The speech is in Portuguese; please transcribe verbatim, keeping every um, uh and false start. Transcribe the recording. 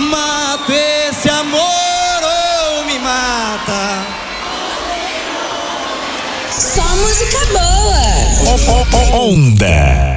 Mato esse amor ou me mata. Só música boa. Onda.